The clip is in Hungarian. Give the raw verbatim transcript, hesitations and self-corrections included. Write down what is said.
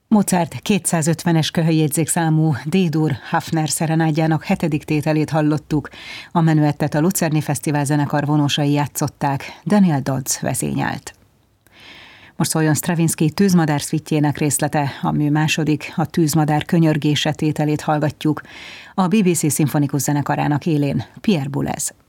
Mozart kétszázötvenes köhöjjegyzékszámú D-dur Hafner szerenádjának hetedik tételét hallottuk. A menüettet a Lucerni Fesztivál zenekar vonósai játszották, Daniel Dodds vezényelt. Most szóljon Stravinsky Tűzmadár szvittjének részlete, a mű második, a Tűzmadár könyörgése tételét hallgatjuk. A bé bé cé szimfonikus zenekarának élén Pierre Boulez.